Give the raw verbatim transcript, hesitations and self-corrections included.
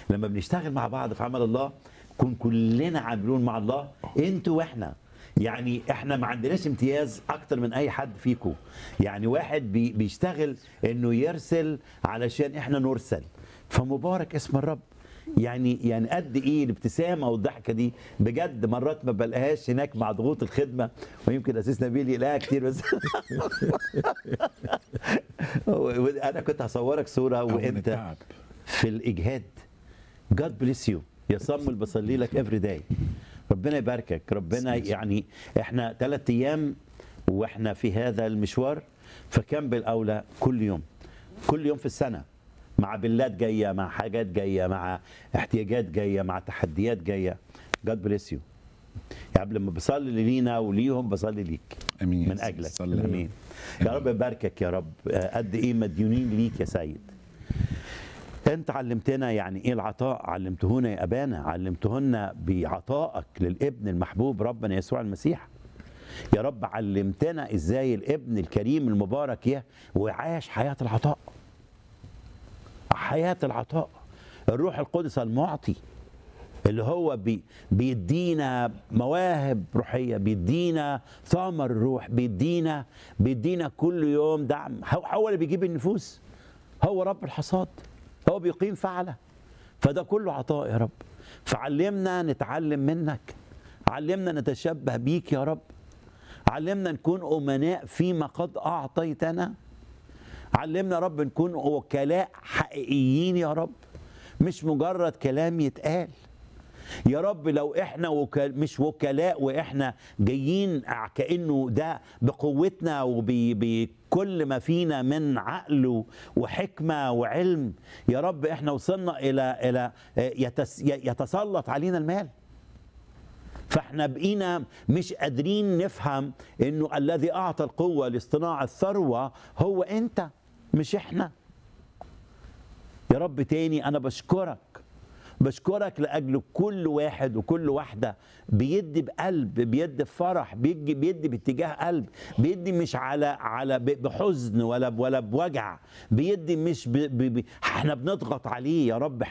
لما بنشتغل مع بعض في عمل الله كون كلنا عاملون مع الله، انتوا واحنا. يعني احنا ما عندناش امتياز اكتر من اي حد فيكم. يعني واحد بي بيشتغل انه يرسل علشان احنا نرسل، فمبارك اسم الرب. يعني يعني قد ايه الابتسامه والضحكه دي بجد، مرات ما بلاقيهاش هناك مع ضغوط الخدمه، ويمكن اسيس نبيل يلاقيها كتير بس انا كنت هصورك صوره وانت في الاجهاد. God bless you يا صمويل، بصلي لك افري داي. ربنا يباركك. ربنا يعني احنا ثلاث ايام واحنا في هذا المشوار، فكم بالاولى كل يوم كل يوم في السنه، مع بلاد جايه، مع حاجات جايه، مع احتياجات جايه، مع تحديات جايه. God bless you. يعني لما بصلي لينا وليهم بصلي ليك امين من اجلك. امين. يا رب يباركك يا رب. قد ايه مديونين ليك يا سيد. انت علمتنا يعني ايه العطاء، علمتهنا يا ابانا، علمتهن بعطائك للابن المحبوب ربنا يسوع المسيح. يا رب علمتنا ازاي الابن الكريم المبارك يه وعاش حياه العطاء، حياه العطاء. الروح القدس المعطي اللي هو بي بيدينا مواهب روحيه، بيدينا ثمر الروح، بيدينا بيدينا كل يوم دعم. هو اللي بيجيب النفوس، هو رب الحصاد، هو بيقيم فعله. فده كله عطاء يا رب. فعلمنا نتعلم منك، علمنا نتشبه بيك يا رب، علمنا نكون أمناء فيما قد أعطيتنا. علمنا يا رب نكون وكلاء حقيقيين يا رب، مش مجرد كلام يتقال. يا رب لو احنا وكال مش وكلاء واحنا جايين كأنه ده بقوتنا وبكل ما فينا من عقل وحكمة وعلم، يا رب احنا وصلنا الى الى يتسلط علينا المال، فاحنا بقينا مش قادرين نفهم انه الذي اعطى القوة لاصطناع الثروة هو انت مش احنا. يا رب تاني انا بشكرك، بشكرك لأجل كل واحد وكل واحدة بيدي بقلب، بيدي بفرح، بيدي بيدي باتجاه قلب، بيدي مش على على بحزن ولا ولا بوجع، بيدي مش ب ب ب احنا بنضغط عليه يا رب.